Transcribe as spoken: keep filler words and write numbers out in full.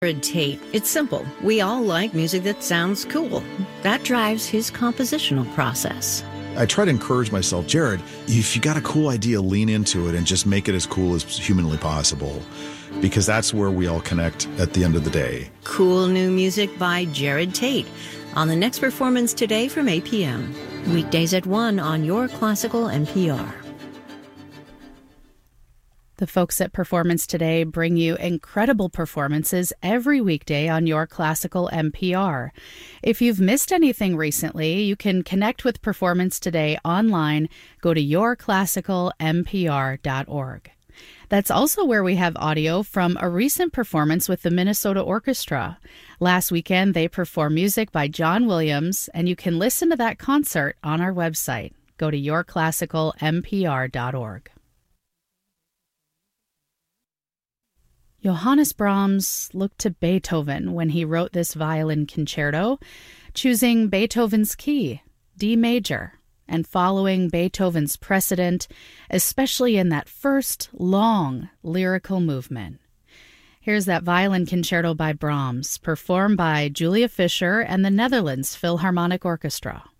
Jared Tate. It's simple. We all like music that sounds cool. That drives his compositional process. I try to encourage myself, Jared, if you got a cool idea, lean into it and just make it as cool as humanly possible, because that's where we all connect at the end of the day. Cool new music by Jared Tate on the next Performance Today from eight p.m. Weekdays at one on Your Classical N P R. The folks at Performance Today bring you incredible performances every weekday on Your Classical N P R. If you've missed anything recently, you can connect with Performance Today online. Go to your classical n p r dot org. That's also where we have audio from a recent performance with the Minnesota Orchestra. Last weekend, they performed music by John Williams, and you can listen to that concert on our website. Go to your classical n p r dot org. Johannes Brahms looked to Beethoven when he wrote this violin concerto, choosing Beethoven's key, D major, and following Beethoven's precedent, especially in that first long lyrical movement. Here's that violin concerto by Brahms, performed by Julia Fischer and the Netherlands Philharmonic Orchestra.